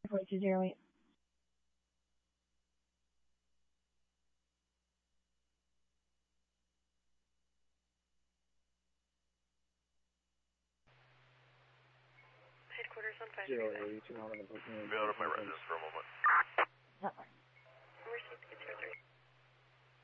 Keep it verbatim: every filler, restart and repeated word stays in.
four two zero eight. Headquarters on five. Zero eight, you know, I'm going to be out of my residence for a moment.